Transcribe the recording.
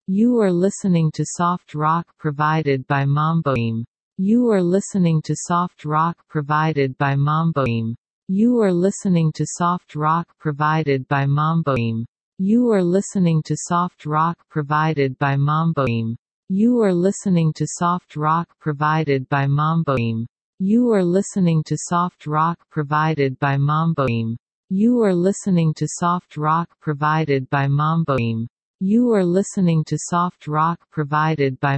You are listening to soft rock provided by Mamboim. You are listening to soft rock provided by Mamboim. You are listening to soft rock provided by Mamboim. You are listening to soft rock provided by Mamboim. You are listening to soft rock provided by Mamboim. You are listening to soft rock provided by Mamboim. You are listening to soft rock provided by Mamboim. You are listening to soft rock provided by